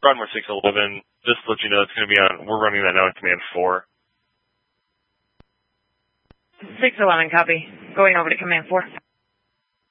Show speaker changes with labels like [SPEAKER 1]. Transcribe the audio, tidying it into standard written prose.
[SPEAKER 1] Broadmoor 611, just to let you know, it's going to be on, we're running that now in Command 4.
[SPEAKER 2] 611, copy. Going over to Command 4.